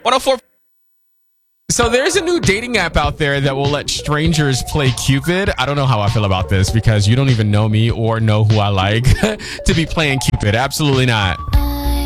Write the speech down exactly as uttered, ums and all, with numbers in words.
one oh four. So there's a new dating app out there that will let strangers play Cupid. I don't know how I feel about this because you don't even know me or know who I like to be playing Cupid. Absolutely not.